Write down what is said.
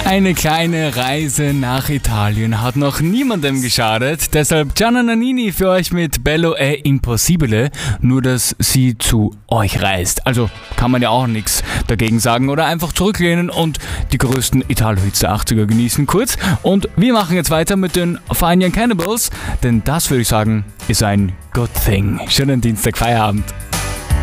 Eine kleine Reise nach Italien hat noch niemandem geschadet. Deshalb Gianna Nannini für euch mit Bello è Impossibile. Nur, dass sie zu euch reist. Also kann man ja auch nichts dagegen sagen. Oder einfach zurücklehnen und die größten Italo-Hits der 80er genießen kurz. Und wir machen jetzt weiter mit den Fine Young Cannibals. Denn das, würde ich sagen, ist ein Good Thing. Schönen Dienstag, Feierabend.